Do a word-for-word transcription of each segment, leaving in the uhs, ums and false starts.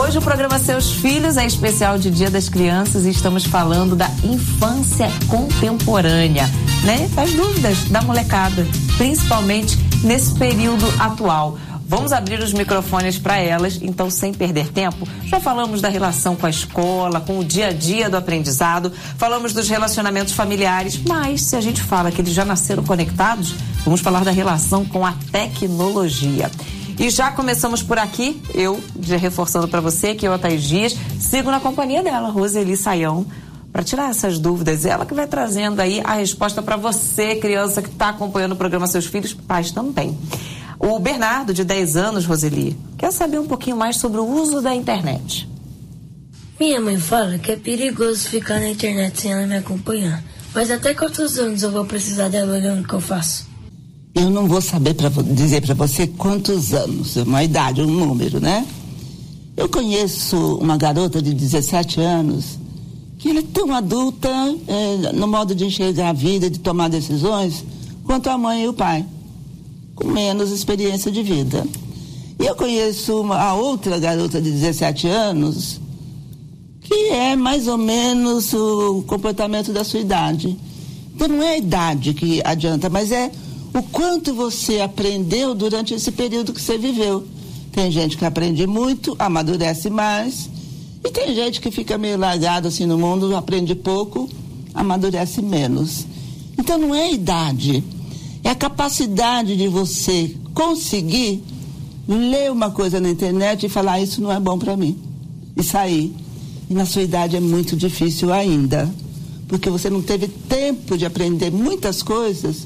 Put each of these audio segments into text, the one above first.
Hoje o programa Seus Filhos é especial de Dia das Crianças e estamos falando da infância contemporânea, né? As dúvidas da molecada, principalmente nesse período atual. Vamos abrir os microfones para elas, então sem perder tempo, já falamos da relação com a escola, com o dia a dia do aprendizado, falamos dos relacionamentos familiares, mas se a gente fala que eles já nasceram conectados, vamos falar da relação com a tecnologia. E já começamos por aqui, eu, já reforçando para você que eu, a Thaís Dias, sigo na companhia dela, Roseli Saião, para tirar essas dúvidas. Ela que vai trazendo aí a resposta para você, criança que está acompanhando o programa Seus Filhos, pais também. O Bernardo, de dez anos, Roseli, quer saber um pouquinho mais sobre o uso da internet. Minha mãe fala que é perigoso ficar na internet sem ela me acompanhar. Mas até quantos anos eu vou precisar dela olhando o que eu faço? Eu não vou saber pra, dizer para você quantos anos, uma idade, um número, né? Eu conheço uma garota de dezessete anos que ela é tão adulta é, no modo de enxergar a vida, de tomar decisões, quanto a mãe e o pai, com menos experiência de vida. E eu conheço uma, a outra garota de dezessete anos que é mais ou menos o comportamento da sua idade. Então não é a idade que adianta, mas é o quanto você aprendeu durante esse período que você viveu. Tem gente que aprende muito, amadurece mais, e tem gente que fica meio largado assim no mundo, aprende pouco, amadurece menos. Então não é a idade, é a capacidade de você conseguir ler uma coisa na internet e falar, ah, isso não é bom para mim, e sair. E na sua idade é muito difícil ainda, porque você não teve tempo de aprender muitas coisas.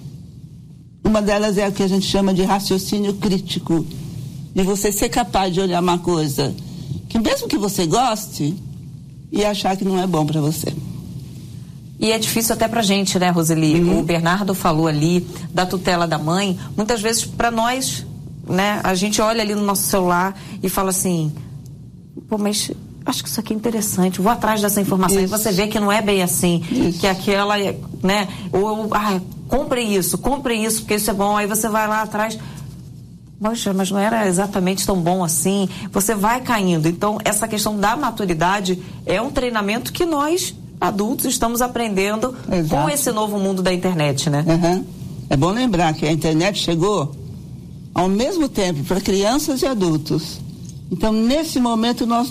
Uma delas é o que a gente chama de raciocínio crítico, de você ser capaz de olhar uma coisa que mesmo que você goste e achar que não é bom para você. E é difícil até pra gente, né, Roseli? Uhum. O Bernardo falou ali da tutela da mãe. Muitas vezes para nós, né, a gente olha ali no nosso celular e fala assim, pô, mas acho que isso aqui é interessante, vou atrás dessa informação. Isso. E você vê que não é bem assim, isso. Que aquela, né, ou, ah, compre isso, compre isso, porque isso é bom, aí você vai lá atrás, poxa, mas não era exatamente tão bom assim, você vai caindo. Então, essa questão da maturidade é um treinamento que nós, adultos, estamos aprendendo. Exato. Com esse novo mundo da internet, né? Uhum. É bom lembrar que a internet chegou ao mesmo tempo para crianças e adultos. Então, nesse momento, nós